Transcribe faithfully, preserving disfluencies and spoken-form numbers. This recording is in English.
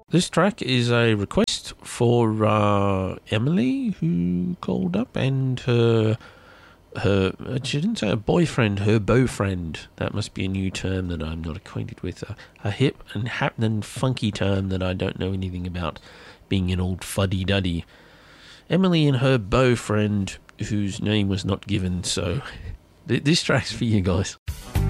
This track is a request for uh, Emily, who called up, and her, her, she didn't say a boyfriend, her beaufriend. That must be a new term that I'm not acquainted with. A, a hip and happening funky term that I don't know anything about, being an old fuddy-duddy. Emily and her beaufriend, whose name was not given, so th- this track's for you guys.